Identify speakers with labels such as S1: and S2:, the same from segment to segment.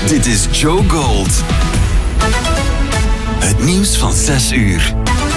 S1: Dit is Joe Gold. Het nieuws van 6 uur.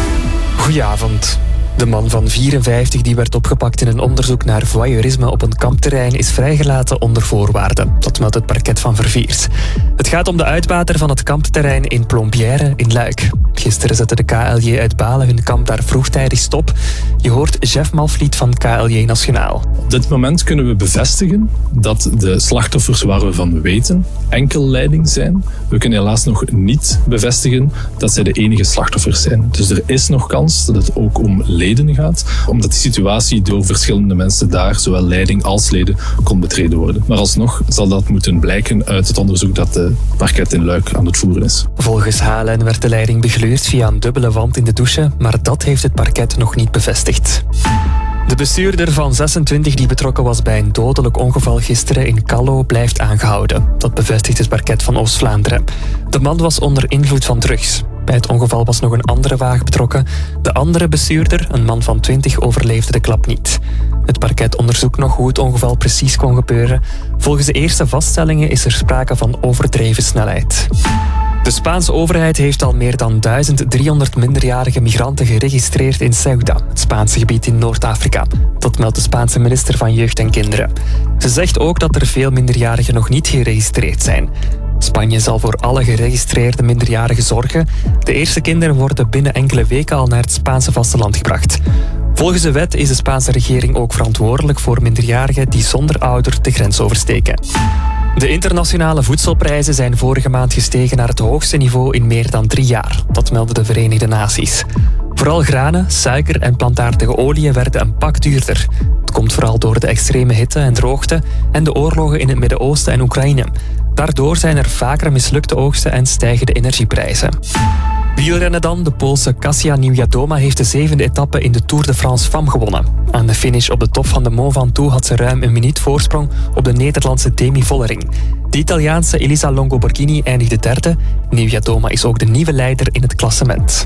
S2: Goedenavond. De man van 54 die werd opgepakt in een onderzoek naar voyeurisme op een kampterrein is vrijgelaten onder voorwaarden. Dat meldt het parket van Verviers. Het gaat om de uitbater van het kampterrein in Plombières in Luik. Gisteren zette de KLJ uit Balen hun kamp daar vroegtijdig stop. Je hoort Jeff Malvliet van KLJ Nationaal.
S3: Op dit moment kunnen we bevestigen dat de slachtoffers waar we van weten enkel leiding zijn. We kunnen helaas nog niet bevestigen dat zij de enige slachtoffers zijn. Dus er is nog kans dat het ook om leden gaat, omdat die situatie door verschillende mensen daar, zowel leiding als leden, kon betreden worden. Maar alsnog zal dat moeten blijken uit het onderzoek dat de parket in Luik aan het voeren is.
S2: Volgens HLN werd de leiding begluurd via een dubbele wand in de douche, maar dat heeft het parket nog niet bevestigd. De bestuurder van 26 die betrokken was bij een dodelijk ongeval gisteren in Kallo blijft aangehouden. Dat bevestigt het parket van Oost-Vlaanderen. De man was onder invloed van drugs. Bij het ongeval was nog een andere wagen betrokken. De andere bestuurder, een man van 20, overleefde de klap niet. Het parket onderzoekt nog hoe het ongeval precies kon gebeuren. Volgens de eerste vaststellingen is er sprake van overdreven snelheid. De Spaanse overheid heeft al meer dan 1300 minderjarige migranten geregistreerd in Ceuta, het Spaanse gebied in Noord-Afrika. Dat meldt de Spaanse minister van Jeugd en Kinderen. Ze zegt ook dat er veel minderjarigen nog niet geregistreerd zijn. Spanje zal voor alle geregistreerde minderjarigen zorgen. De eerste kinderen worden binnen enkele weken al naar het Spaanse vasteland gebracht. Volgens de wet is de Spaanse regering ook verantwoordelijk voor minderjarigen die zonder ouder de grens oversteken. De internationale voedselprijzen zijn vorige maand gestegen naar het hoogste niveau in meer dan 3 jaar. Dat melden de Verenigde Naties. Vooral granen, suiker en plantaardige oliën werden een pak duurder. Het komt vooral door de extreme hitte en droogte en de oorlogen in het Midden-Oosten en Oekraïne. Daardoor zijn er vaker mislukte oogsten en stijgen de energieprijzen. Wielrennen dan. De Poolse Kasia Niewiadoma heeft de 7e etappe in de Tour de France Femmes gewonnen. Aan de finish op de top van de Mont Ventoux had ze ruim een minuut voorsprong op de Nederlandse Demi Vollering. De Italiaanse Elisa Longo Borghini eindigde derde. Niewiadoma is ook de nieuwe leider in het klassement.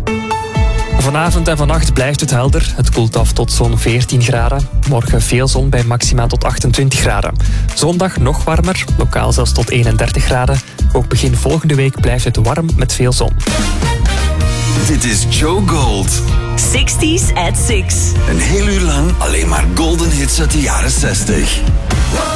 S2: Vanavond en vannacht blijft het helder. Het koelt af tot zo'n 14 graden. Morgen veel zon bij maxima tot 28 graden. Zondag nog warmer, lokaal zelfs tot 31 graden. Ook begin volgende week blijft het warm met veel zon.
S1: Dit is Joe Gold.
S4: 60s at 6.
S1: Een heel uur lang alleen maar golden hits uit de jaren 60.